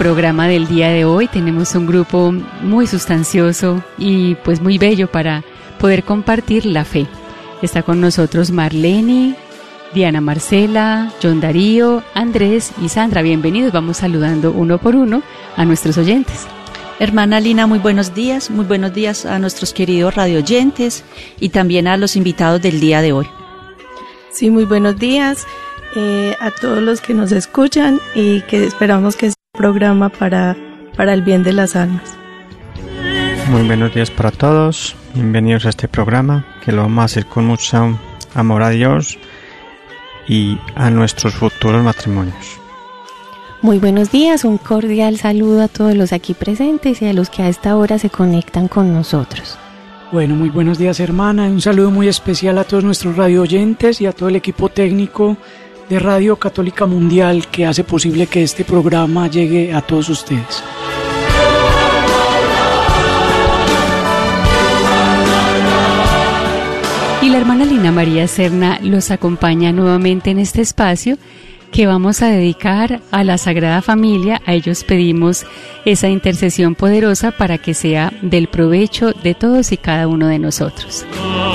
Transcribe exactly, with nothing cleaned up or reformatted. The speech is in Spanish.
programa del día de hoy. Tenemos un grupo muy sustancioso y pues muy bello para poder compartir la fe. Está con nosotros Marlene, Diana Marcela, John Darío, Andrés y Sandra. Bienvenidos. Vamos saludando uno por uno a nuestros oyentes. Hermana Lina, muy buenos días. Muy buenos días a nuestros queridos radioyentes y también a los invitados del día de hoy. Sí, muy buenos días eh, a todos los que nos escuchan y que esperamos que sea un programa para, para el bien de las almas. Muy buenos días para todos. Bienvenidos a este programa que lo vamos a hacer con mucho amor a Dios y a nuestros futuros matrimonios. Muy buenos días, un cordial saludo a todos los aquí presentes y a los que a esta hora se conectan con nosotros. Bueno, muy buenos días, hermana, un saludo muy especial a todos nuestros radio oyentes y a todo el equipo técnico de Radio Católica Mundial que hace posible que este programa llegue a todos ustedes. Y la hermana Lina María Serna los acompaña nuevamente en este espacio que vamos a dedicar a la Sagrada Familia. A ellos pedimos esa intercesión poderosa para que sea del provecho de todos y cada uno de nosotros.